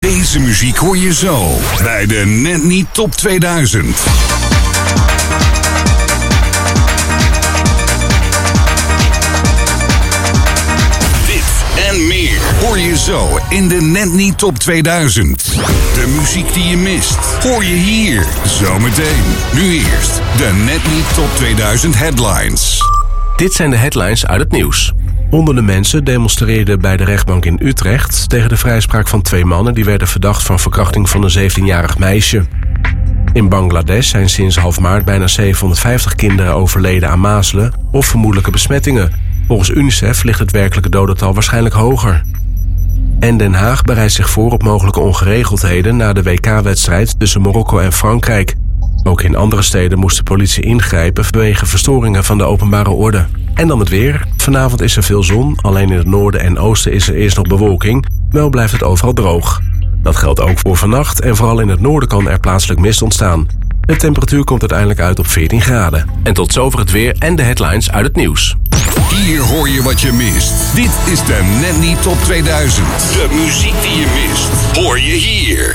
Deze muziek hoor je zo bij de Net Niet Top 2000. En meer hoor je zo in de Net Niet Top 2000. De muziek die je mist, hoor je hier zometeen. Nu eerst de Net Niet Top 2000 headlines. Dit zijn de headlines uit het nieuws. Honderden mensen demonstreerden bij de rechtbank in Utrecht tegen de vrijspraak van 2 mannen die werden verdacht van verkrachting van een 17-jarig meisje. In Bangladesh zijn sinds half maart bijna 750 kinderen overleden aan mazelen of vermoedelijke besmettingen. Volgens UNICEF ligt het werkelijke dodental waarschijnlijk hoger. En Den Haag bereidt zich voor op mogelijke ongeregeldheden na de WK-wedstrijd tussen Marokko en Frankrijk. Ook in andere steden moest de politie ingrijpen vanwege verstoringen van de openbare orde. En dan het weer. Vanavond is er veel zon, alleen in het noorden en oosten is er eerst nog bewolking. Wel blijft het overal droog. Dat geldt ook voor vannacht en vooral in het noorden kan er plaatselijk mist ontstaan. De temperatuur komt uiteindelijk uit op 14 graden. En tot zover het weer en de headlines uit het nieuws. Hier hoor je wat je mist. Dit is de Net Niet Top 2000. De muziek die je mist, hoor je hier.